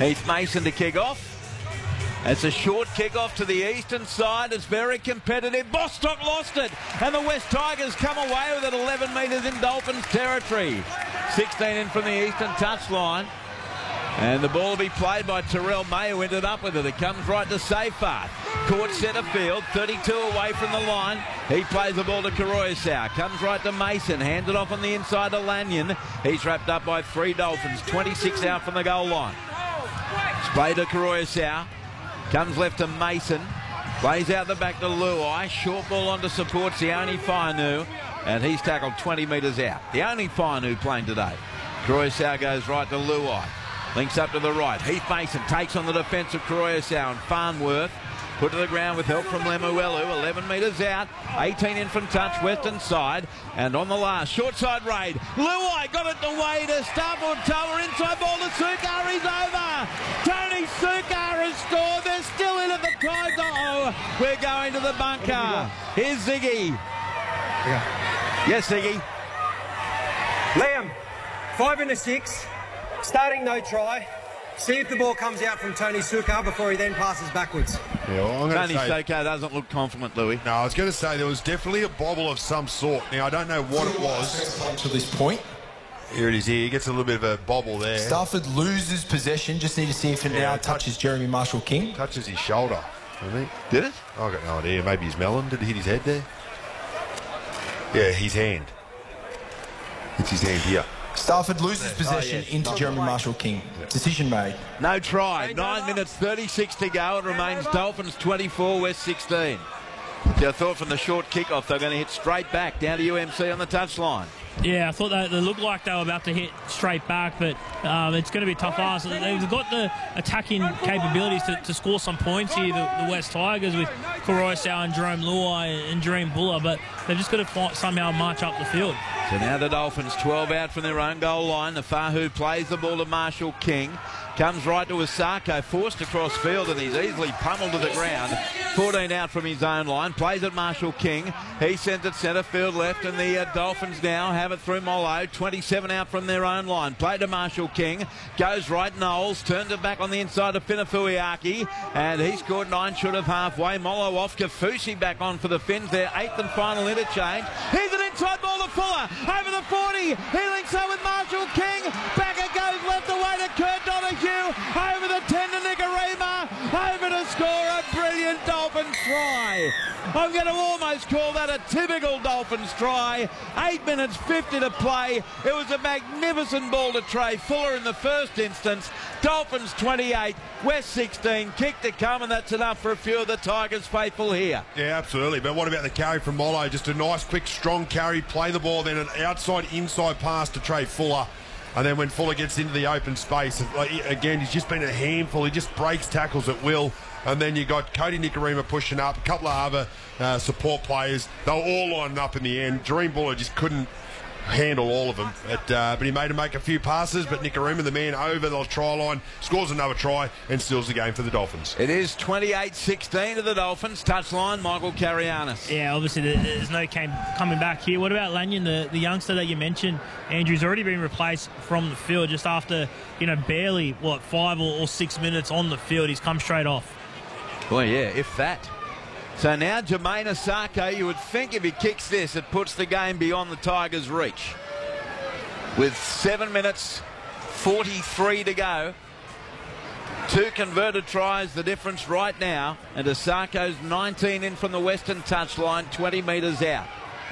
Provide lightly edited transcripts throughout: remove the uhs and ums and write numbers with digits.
Heath Mason to kick off. It's a short kick-off to the eastern side. It's very competitive. Bostock lost it. And the West Tigers come away with it 11 metres in Dolphins territory. 16 in from the eastern touchline. And the ball will be played by Terrell May, who ended up with it. It comes right to Seyfarth. Court centre field, 32 away from the line. He plays the ball to Karoyasau. Comes right to Mason. Hands it off on the inside to Lanyon. He's wrapped up by 3 Dolphins. 26 out from the goal line. Spray to Karoyasau. Comes left to Mason. Plays out the back to Luai. Short ball on to support Sione Fainu. And he's tackled 20 metres out. The only Fainu playing today. Karoyasau goes right to Luai. Links up to the right. Heath Mason takes on the defence of Karoyasau and Farnworth. Put to the ground with help from Lemuelu. 11 metres out. 18 in from touch, western side. And on the last, short side raid. Luai got it to Wade. Starboard Tower. Inside ball to Sukar. He's over. Tony Sukar has scored. They're still in at the prize. Uh-oh. We're going to the bunker. Here's Ziggy. Yeah. Yes, Ziggy. Liam, 5 and a 6. Starting no try. See if the ball comes out from Tony Sukar before he then passes backwards. Yeah, well, Tony Sukar doesn't look confident, Louis. No, I was going to say there was definitely a bobble of some sort. Now, I don't know what it was. To this point. Here it is here. He gets a little bit of a bobble there. Stafford loses possession. Just need to see if it now touches Jeremy Marshall-King. Touches his shoulder, I think. Did it? I've got no idea. Maybe his melon. Did it hit his head there? Yeah, his hand. It's his hand here. Stafford loses possession into Jeremy Marshall-King. Decision made. No try. 9 minutes 36 to go. It remains Dolphins 24, West 16. So I thought from the short kickoff they're going to hit straight back down to UMC on the touchline. Yeah, I thought they looked like they were about to hit straight back, but it's going to be a tough ask. They've got the attacking capabilities to score some points here, the West Tigers, with Karoyasau and Jerome Luai and Dream Buller, but they've just got to somehow march up the field. So now the Dolphins 12 out from their own goal line. The Fahu plays the ball to Marshall King. Comes right to Asako, forced across field, and he's easily pummeled to the ground. 14 out from his own line. Plays at Marshall King. He sends it centre field left, and the Dolphins now have it through Mollo. 27 out from their own line. Play to Marshall King. Goes right, Knowles. Turns it back on the inside of Finafuiaki. And he scored 9 short of halfway. Mollo off. Kafusi back on for the Finns. Their 8th and final interchange. Here's an inside ball to Fuller. Over the 40. He links up with Marshall King. Back it goes left away to Kurt Donahue. Over the 10 to Nicarima. Over to score a brilliant Dolphins try. I'm going to almost call that a typical Dolphins try. 8 minutes 50 to play. It was a magnificent ball to Trey Fuller in the first instance. Dolphins 28, West 16. Kick to come, and that's enough for a few of the Tigers faithful here. Yeah, absolutely. But what about the carry from Mollo? Just a nice, quick, strong carry. Play the ball, then an outside-inside pass to Trey Fuller. And then when Fuller gets into the open space, again, he's just been a handful. He just breaks tackles at will. And then you got Cody Nicarima pushing up, a couple of other support players. They were all lined up in the end. Dream Buller just couldn't handle all of them. But he made him make a few passes. But Nicarima, the man over the try line, scores another try and steals the game for the Dolphins. It is 28-16 to the Dolphins. Touchline, Michael Carianis. Yeah, obviously there's no coming back here. What about Lanyon, the youngster that you mentioned? Andrew's already been replaced from the field just after, barely, 5 or 6 minutes on the field. He's come straight off. Well, yeah, if that. So now Jermaine Asako, you would think if he kicks this, it puts the game beyond the Tigers' reach. With 7 minutes 43 to go. 2 converted tries, the difference right now. And Asako's 19 in from the western touchline, 20 metres out.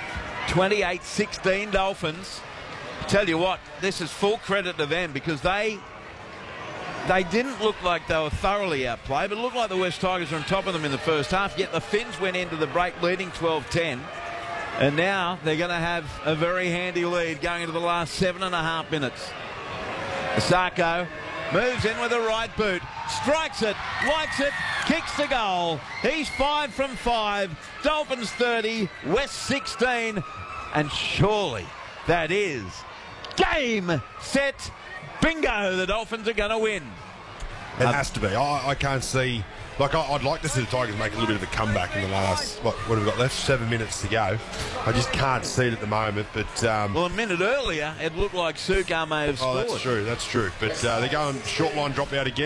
28-16 Dolphins. Tell you what, this is full credit to them because they didn't look like they were thoroughly outplayed, but it looked like the West Tigers were on top of them in the first half, yet the Finns went into the break leading 12-10. And now they're going to have a very handy lead going into the last 7.5 minutes. Asako moves in with a right boot, strikes it, likes it, kicks the goal. He's 5 from 5. Dolphins 30, West 16. And surely that is game, set, bingo. The Dolphins are going to win. It has to be. I can't see... I'd like to see the Tigers make a little bit of a comeback in the last, what have we got left? 7 minutes to go. I just can't see it at the moment, but... well, a minute earlier, it looked like Sukar may have scored. Oh, that's true. But they're going short line drop out again.